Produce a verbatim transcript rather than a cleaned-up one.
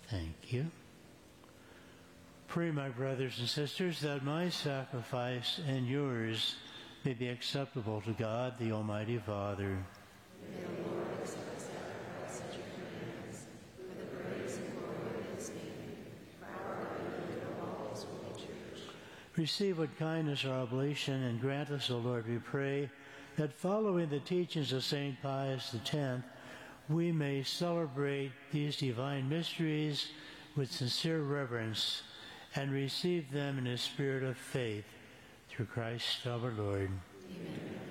Thank you. Pray, my brothers and sisters, that my sacrifice and yours may be acceptable to God, the Almighty Father. May the Lord accept the sacrifice at your hands, for the praise and glory of his name, for our good and of all his holy church. Receive with kindness our oblation, and grant us, O Lord, we pray, that following the teachings of Saint Pius X, we may celebrate these divine mysteries with sincere reverence and receive them in a spirit of faith, through Christ our Lord. Amen.